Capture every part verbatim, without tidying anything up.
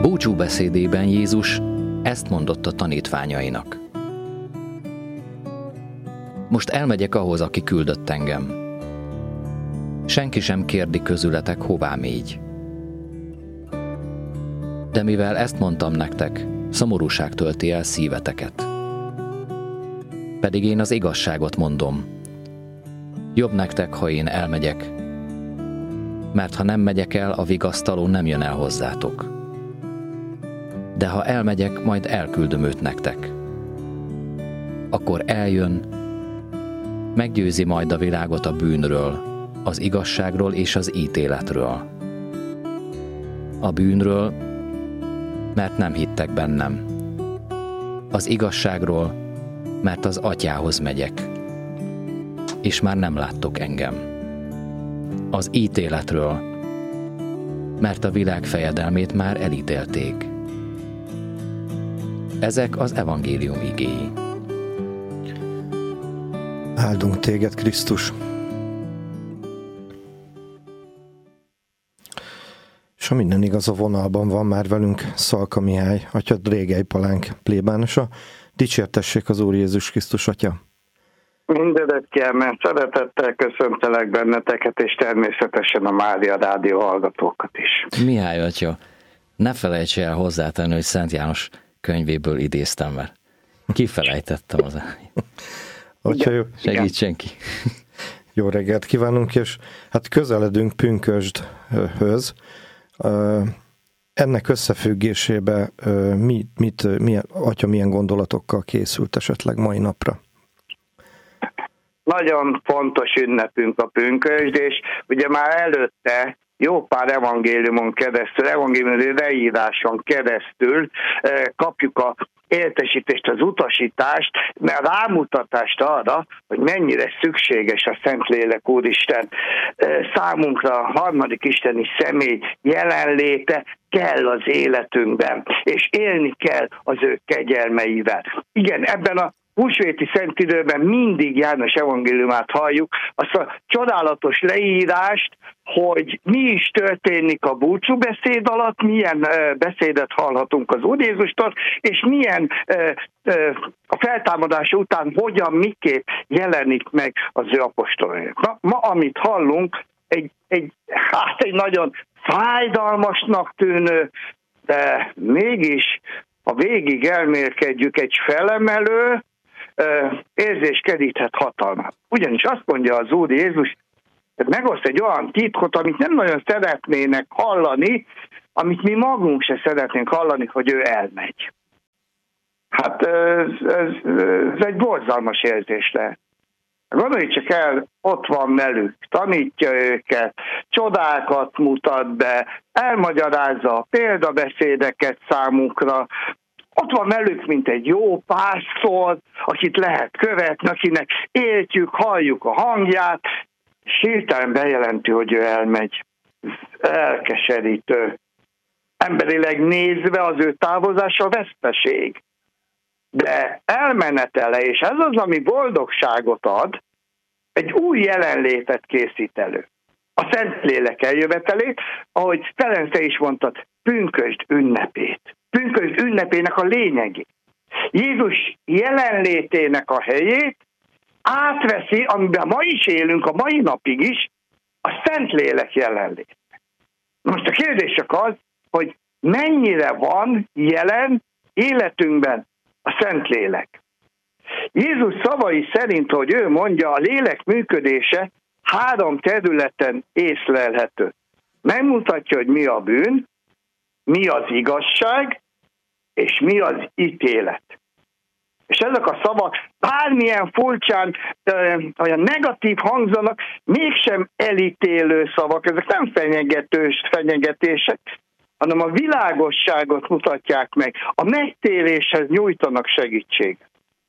Búcsúbeszédében Jézus ezt mondott a tanítványainak. Most elmegyek ahhoz, aki küldött engem. Senki sem kérdi közületek, hová mégy. De mivel ezt mondtam nektek, szomorúság tölti el szíveteket. Pedig én az igazságot mondom. Jobb nektek, ha én elmegyek, mert ha nem megyek el, a vigasztaló nem jön el hozzátok. De ha elmegyek, majd elküldöm őt nektek. Akkor eljön, meggyőzi majd a világot a bűnről, az igazságról és az ítéletről. A bűnről, mert nem hittek bennem. Az igazságról, mert az Atyához megyek, és már nem láttok engem. Az ítéletről, mert a világ fejedelmét már elítélték. Ezek az evangélium igéi. Áldunk téged, Krisztus! És ha minden igaz, a vonalban van már velünk Szalka Mihály, atya Drégely Palánk plébánosa. Dicsértessék az Úr Jézus Krisztus, atya! Mindenet kiemelt szeretettel köszöntelek benneteket, és természetesen a Mária Rádió hallgatókat is. Mihály atya, ne felejts el hozzátenni, hogy Szent János könyvéből idéztem, mert kifelejtettem az Atya, jó. Segítsen ki. Jó reggelt kívánunk, és hát közeledünk pünkösdhöz. Ennek összefüggésébe mit, mit, milyen, atya milyen gondolatokkal készült esetleg mai napra? Nagyon fontos ünnepünk a pünkösd, és ugye már előtte jó pár evangéliumon keresztül, evangéliumi leíráson keresztül kapjuk a értesítést, az utasítást, mert rámutatást arra, hogy mennyire szükséges a Szentlélek Úristen számunkra, a harmadik isteni személy jelenléte kell az életünkben, és élni kell az ő kegyelmeivel. Igen, ebben a húsvéti szent időben mindig János evangéliumát halljuk, azt a csodálatos leírást, hogy mi is történik a búcsúbeszéd alatt, milyen beszédet hallhatunk az Úr Jézustól, és milyen a feltámadás után hogyan, miképp jelenik meg az ő apostolainak. Ma, ma, amit hallunk, egy, egy, hát egy nagyon fájdalmasnak tűnő, de mégis, ha végig elmélkedjük, egy felemelő, érzéskedíthet hatalmát. Ugyanis azt mondja az Úr Jézus, hogy megoszt egy olyan titkot, amit nem nagyon szeretnének hallani, amit mi magunk se szeretnénk hallani, hogy ő elmegy. Hát ez, ez, ez egy borzalmas érzés lehet. Gondolj csak el, ott van velük, tanítja őket, csodákat mutat be, elmagyarázza a példabeszédeket számukra, ott van velük, mint egy jó pásztor, akit lehet követni, akinek értjük, halljuk a hangját, és hirtelen bejelenti, hogy ő elmegy. Ez elkeserítő. Emberileg nézve az ő távozása veszteség. De elmenetele, és ez az, ami boldogságot ad, egy új jelenlétet készít elő. A Szentlélek eljövetelét, ahogy Telence is mondtad, pünkösd ünnepét. Pünkösd ünnepének a lényegét. Jézus jelenlétének a helyét átveszi, amiben ma is élünk, a mai napig is, a Szentlélek jelenlét. Most a kérdés csak az, hogy mennyire van jelen életünkben a Szentlélek. Jézus szavai szerint, hogy ő mondja, a lélek működése három területen észlelhető. Megmutatja, hogy mi a bűn, mi az igazság, és mi az ítélet. És ezek a szavak bármilyen furcsán, olyan negatív hangzanak, mégsem elítélő szavak, ezek nem fenyegetős fenyegetések, hanem a világosságot mutatják meg, a megtéréshez nyújtanak segítséget.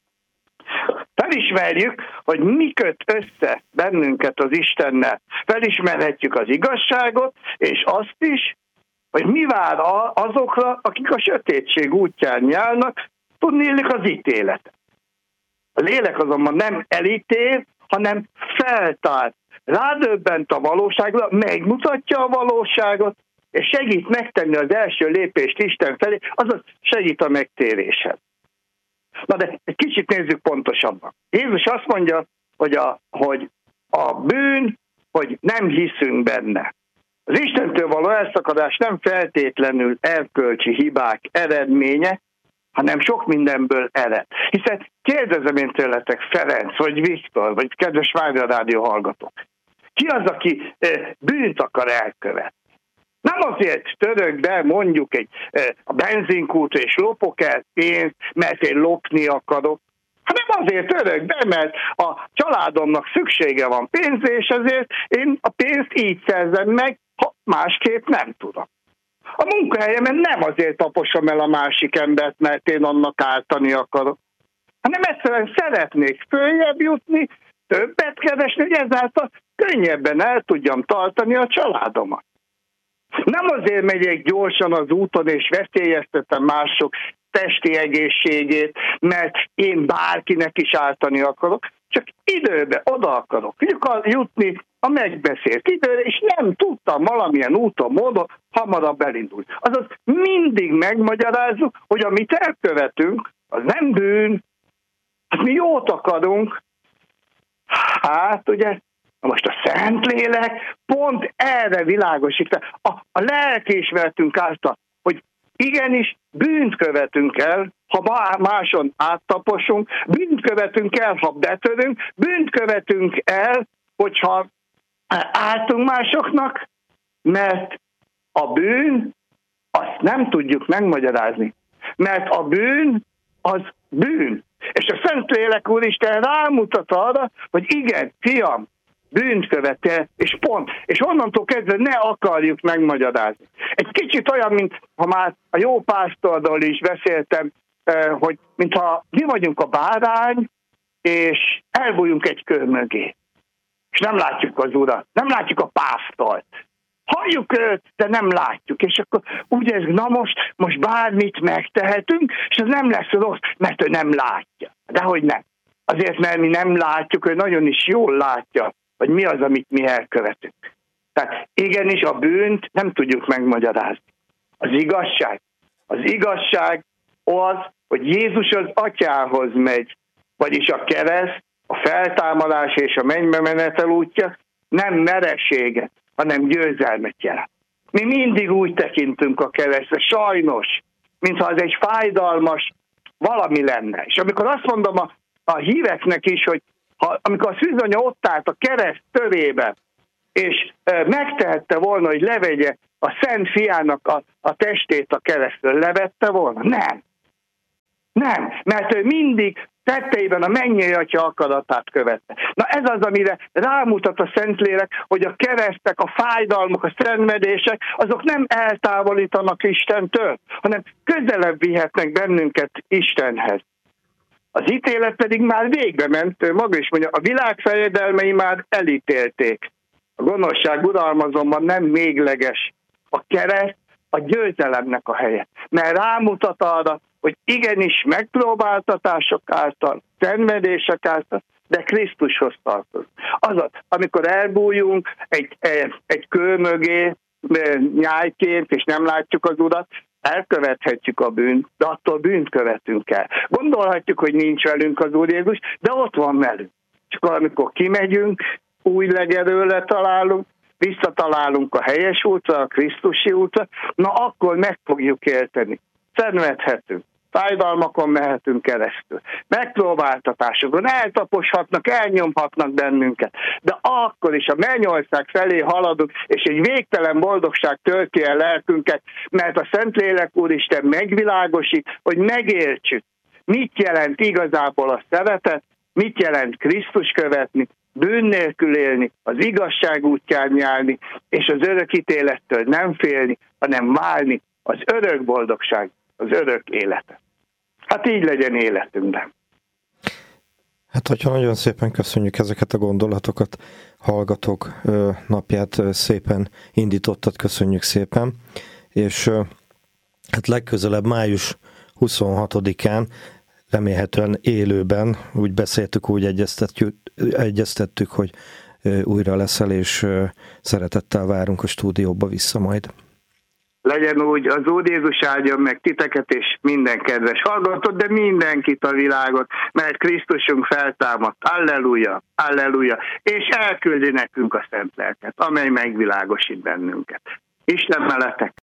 Felismerjük, hogy mi köt össze bennünket az Istennel. Felismerhetjük az igazságot, és azt is, hogy mi vár azokra, akik a sötétség útján járnak, tudnélik az ítéletet. A lélek azonban nem elítél, hanem feltár. Rádöbbent a valóságra, megmutatja a valóságot, és segít megtenni az első lépést Isten felé, azaz segít a megtérésen. Na de egy kicsit nézzük pontosabban. Jézus azt mondja, hogy a, hogy a bűn, hogy nem hiszünk benne. Az Istentől való elszakadás nem feltétlenül erkölcsi hibák eredménye, hanem sok mindenből ered. Hiszen kérdezem én tőletek, Ferenc, vagy Viktor, vagy kedves Mária Rádió hallgatók, ki az, aki bűnt akar elkövetni? Nem azért török be mondjuk egy, a benzinkútra és lopok el pénzt, mert én lopni akarok, hanem azért török be, mert a családomnak szüksége van pénzre, és ezért én a pénzt így szerzem meg, ha másképp nem tudom. A munkahelyemen nem azért taposom el a másik embert, mert én annak ártani akarok, hanem egyszerűen szeretnék följebb jutni, többet keresni, hogy ezáltal könnyebben el tudjam tartani a családomat. Nem azért megyek gyorsan az úton, és veszélyeztetem mások testi egészségét, mert én bárkinek is ártani akarok, csak időbe oda akarok jutni a megbeszélt időre, és nem tudtam valamilyen úton, módon hamarabb elindulni. Azaz mindig megmagyarázzuk, hogy amit elkövetünk, az nem bűn, az mi jót akarunk. Hát ugye, most a Szentlélek pont erre világosít, a, a lelkiismeretünk által, hogy igenis bűnt követünk el, ha máson áttaposunk, bűnt követünk el, ha betörünk, bűnt követünk el, hogyha ártunk másoknak, mert a bűn, azt nem tudjuk megmagyarázni. Mert a bűn, az bűn. És a Szentlélek Úristen rámutat arra, hogy igen, fiam, bűnt követel, és pont. És onnantól kezdve ne akarjuk megmagyarázni. Egy kicsit olyan, mint ha már a jó pásztorról is beszéltem, hogy mintha mi vagyunk a bárány, és elbújunk egy kő mögé. És nem látjuk az Urat, nem látjuk a pásztort. Halljuk őt, de nem látjuk. És akkor úgy ez, na most, most bármit megtehetünk, és ez nem lesz rossz, mert ő nem látja. Dehogy nem. Azért, mert mi nem látjuk, ő nagyon is jól látja, hogy mi az, amit mi elkövetünk. Tehát igenis a bűnt nem tudjuk megmagyarázni. Az igazság. Az igazság az, hogy Jézus az Atyához megy, vagyis a kereszt, a feltámadás és a mennybe menetel útja nem mereséget, hanem győzelmet jelent. Mi mindig úgy tekintünk a keresztre, sajnos, mintha az egy fájdalmas valami lenne. És amikor azt mondom a, a híveknek is, hogy ha, amikor a szűzanya ott állt a kereszt tövébe, és e, megtehette volna, hogy levegye a Szent Fiának a, a testét a keresztről, levette volna? Nem. Nem, mert ő mindig tetteiben a mennyei Atya akaratát követte. Na ez az, amire rámutat a Szentlélek, hogy a keresztek, a fájdalmak, a szenvedések, azok nem eltávolítanak Istentől, hanem közelebb vihetnek bennünket Istenhez. Az ítélet pedig már végbe ment, maga is mondja, a világ fejedelmei már elítélték. A gonoszság uralmazomban nem végleges. A kereszt a győzelemnek a helye. Mert rámutat arra, hogy igenis megpróbáltatások által, szenvedések által, de Krisztushoz tartozik. Azaz, amikor elbújunk egy, egy, egy kő mögé nyájként, és nem látjuk az Urat, elkövethetjük a bűnt, de attól bűnt követünk el. Gondolhatjuk, hogy nincs velünk az Úr Jézus, de ott van velünk. Csak amikor kimegyünk, új legerőle találunk, visszatalálunk a helyes útra, a Krisztusi útra, na akkor meg fogjuk érteni. Szenvedhetünk. Fájdalmakon mehetünk keresztül. Megpróbáltatásokon eltaposhatnak, elnyomhatnak bennünket. De akkor is a mennyország felé haladunk, és egy végtelen boldogság tölti el lelkünket, mert a Szentlélek Úristen megvilágosít, hogy megértsük, mit jelent igazából a szeretet, mit jelent Krisztus követni, bűn nélkül élni, az igazság útján járni, és az örök ítélettől nem félni, hanem válni az örök boldogság, az örök életet. Hát így legyen életünkben. Hát, hogyha nagyon szépen köszönjük ezeket a gondolatokat, hallgatók napját szépen indítottad, köszönjük szépen, és hát legközelebb május huszonhatodikán remélhetően élőben, úgy beszéltük, úgy egyeztettük, egyeztettük, hogy újra leszel, és szeretettel várunk a stúdióba vissza majd. Legyen úgy, az Úr Jézus áldjon meg titeket és minden kedves hallgatót, de mindenkit a világot, mert Krisztusunk feltámadt. Alleluja, alleluja. És elküldi nekünk a szent lelket, amely megvilágosít bennünket. Isten veletek!